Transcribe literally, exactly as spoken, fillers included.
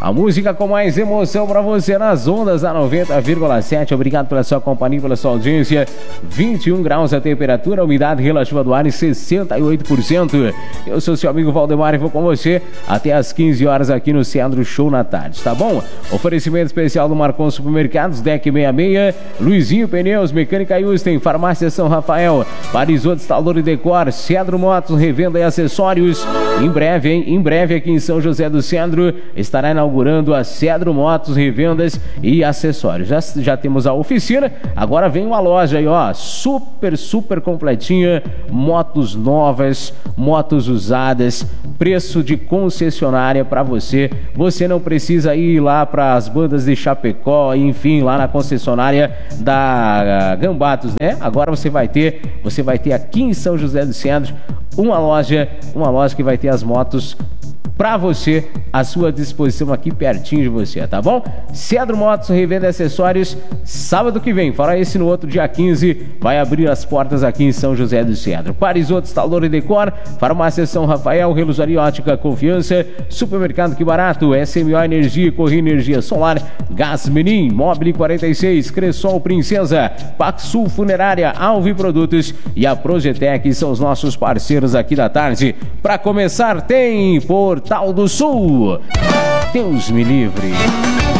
A música com mais emoção pra você nas ondas da noventa vírgula sete. Obrigado pela sua companhia, pela sua audiência. vinte e um graus a temperatura, a umidade relativa do ar em sessenta e oito por cento. Eu sou seu amigo Valdemar e vou com você até às quinze horas aqui no Centro Show na tarde, tá bom? Oferecimento especial do Marcon Supermercados, D E C sessenta e seis, Luizinho Pneus, Mecânica Houston, Farmácia São Rafael, Parisot Instalador e Decor, Cedro Motos, revenda e acessórios. Em breve, hein? Em breve aqui em São José do Centro estará inaugurando a Cedro Motos, revendas e acessórios. Já, já temos a oficina, agora vem uma loja aí, ó, super, super completinha, motos novas, motos usadas, preço de concessionária para você. Você não precisa ir lá para as bandas de Chapecó, enfim, lá na concessionária da Gambatos, né? Agora você vai ter, você vai ter aqui em São José do Centro uma loja, uma loja que vai ter as motos para você, à sua disposição aqui pertinho de você, tá bom? Cedro Motos, revenda e acessórios, sábado que vem, fora esse no outro dia quinze, vai abrir as portas aqui em São José do Centro. Parisot Instalador e Decor, Farmácia São Rafael, Relusaria Ótica Confiança, Supermercado Que Barato, S M O Energia, Correia Energia Solar, Gás Menin, Mobile quarenta e seis, Cressol Princesa, Paxul Funerária, Alvi Produtos e a Projetec são os nossos parceiros aqui da tarde. Para começar, tem Portal do Sul. Deus me livre.